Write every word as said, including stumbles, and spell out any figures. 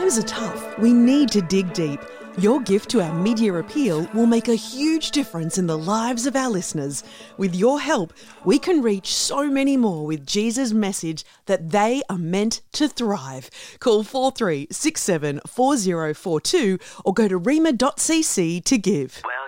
times are tough, we need to dig deep. Your gift to our Media Appeal will make a huge difference in the lives of our listeners. With your help, we can reach so many more with Jesus' message that they are meant to thrive. Call four three six seven four zero four two or go to rema dot c c to give. Well,